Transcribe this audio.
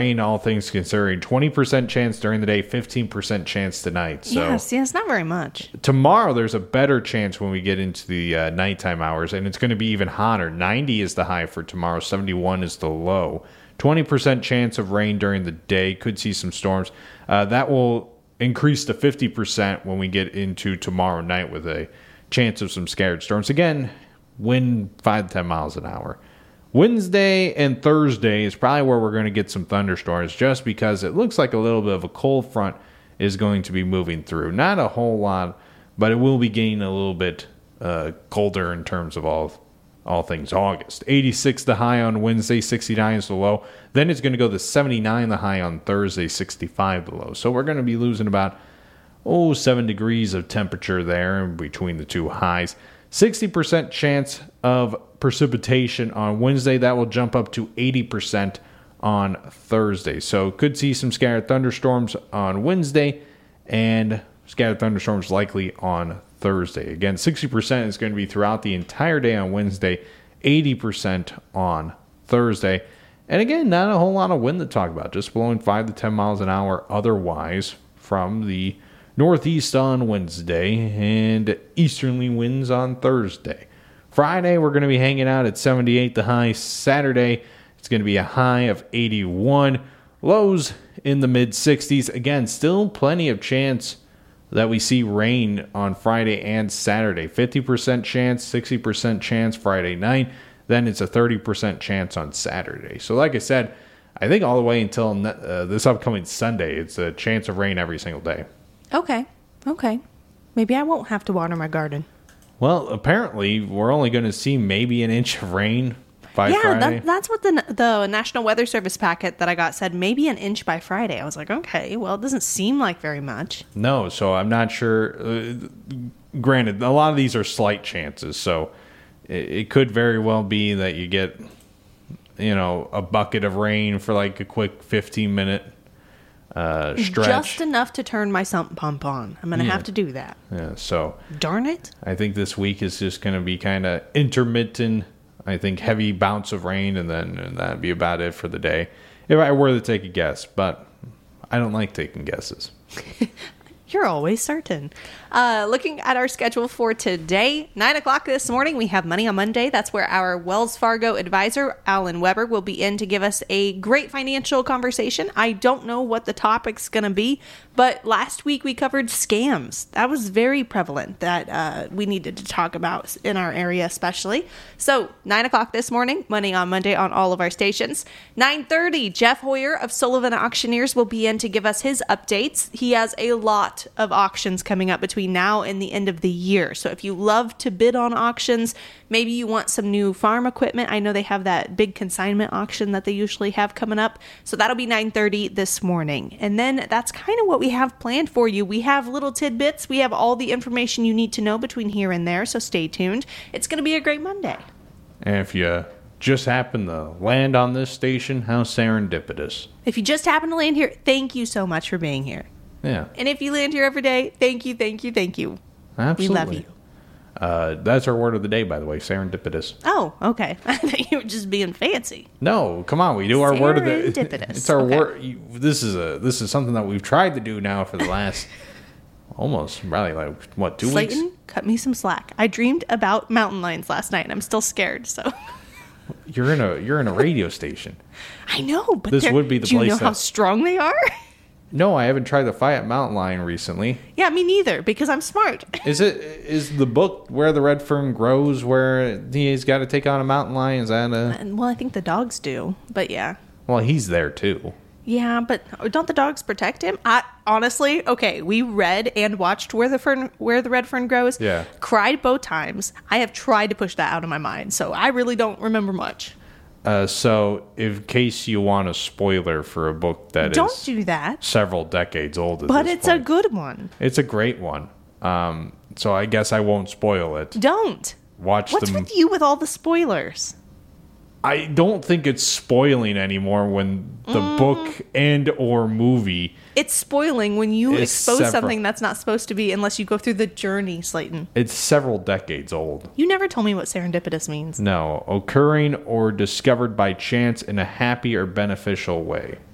rain, all things considering. 20% chance during the day, 15% chance tonight. So yes, not very much. tomorrow there's a better chance when we get into the nighttime hours, and it's going to be even hotter. 90 is the high for tomorrow, 71 is the low. 20% chance of rain during the day. Could see some storms. That will increase to 50% when we get into tomorrow night with a chance of some scattered storms. Again, wind 5 to 10 miles an hour. Wednesday and Thursday is probably where we're going to get some thunderstorms just because it looks like a little bit of a cold front is going to be moving through. Not a whole lot, but it will be getting a little bit colder in terms of all things August. 86 the high on Wednesday, 69 is the low. Then it's going to go to 79 the high on Thursday, 65 the low. So we're going to be losing about 7 degrees of temperature there in between the two highs. 60% chance of precipitation on Wednesday. That will jump up to 80% on Thursday. So could see some scattered thunderstorms on Wednesday and scattered thunderstorms likely on Thursday. Again, 60% is going to be throughout the entire day on Wednesday, 80% on Thursday. And again, not a whole lot of wind to talk about, just blowing 5 to 10 miles an hour otherwise from the northeast on Wednesday and easterly winds on Thursday. Friday, we're going to be hanging out at 78 the high. Saturday, it's going to be a high of 81. Lows in the mid-60s. Again, still plenty of chance that we see rain on Friday and Saturday. 50% chance, 60% chance Friday night. Then it's a 30% chance on Saturday. So like I said, I think all the way until this upcoming Sunday, it's a chance of rain every single day. Okay. Maybe I won't have to water my garden. Well, apparently, we're only going to see maybe an inch of rain by Friday. That's what the National Weather Service packet that I got said, maybe an inch by Friday. I was like, okay, well, it doesn't seem like very much. No, so I'm not sure. Granted, a lot of these are slight chances, so it could very well be that you get, a bucket of rain for like a quick 15-minute stretch. Just enough to turn my sump pump on. I'm going to have to do that. Yeah, so. Darn it. I think this week is just going to be kind of intermittent. I think heavy bounce of rain, and that'd be about it for the day. If I were to take a guess, but I don't like taking guesses. You're always certain. Looking at our schedule for today, 9 o'clock this morning, we have Money on Monday. That's where our Wells Fargo advisor, Alan Weber, will be in to give us a great financial conversation. I don't know what the topic's going to be, but last week we covered scams. That was very prevalent that we needed to talk about in our area especially. So 9 o'clock this morning, Money on Monday on all of our stations. 9:30, Jeff Hoyer of Sullivan Auctioneers will be in to give us his updates. He has a lot of auctions coming up between now and the end of the year. So if you love to bid on auctions, maybe you want some new farm equipment. I know they have that big consignment auction that they usually have coming up. So that'll be 9:30 this morning. And then that's kind of what we have planned for you. We have little tidbits. We have all the information you need to know between here and there. So stay tuned. It's going to be a great Monday. And if you just happen to land on this station, how serendipitous. If you just happen to land here, thank you so much for being here. Yeah. And if you land here every day, thank you. Absolutely. We love you. That's our word of the day, by the way, serendipitous. Oh, okay. I thought you were just being fancy. No, come on, we do our word of the Serendipitous. It's our word. This is something that we've tried to do now for the last almost probably like 2 weeks. Slayton, cut me some slack. I dreamed about mountain lions last night, and I'm still scared. So you're in a radio station. I know, but this would be the do place. You know how strong they are? No, I haven't tried the Fayette Mountain Lion recently. Yeah, me neither, because I'm smart. Is the book Where the Red Fern Grows where he's got to take on a mountain lion? Is that Well, I think the dogs do, but yeah. Well, he's there too. Yeah, but don't the dogs protect him? Honestly, okay, we read and watched Where the Red Fern Grows. Yeah. Cried both times. I have tried to push that out of my mind, so I really don't remember much. So, in case you want a spoiler for a book that don't is do that. Several decades old at but this it's point. a good one. It's a great one. So I guess I won't spoil it. Don't. What's with you with all the spoilers? I don't think it's spoiling anymore when the book and or movie. It's spoiling when you expose several. something that's not supposed to be unless you go through the journey, Slayton. It's several decades old. You never told me what serendipitous means. No, occurring or discovered by chance in a happy or beneficial way.